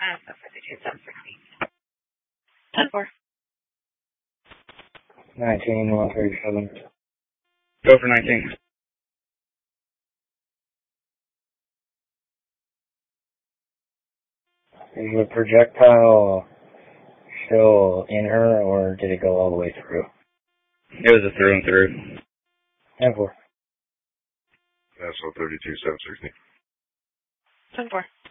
So 52, 760. 10-4. 19-137. Go for 19. Is the projectile still in her, or did it go all the way through? It was a through and through. 10-4. National 32, 760. 10-4.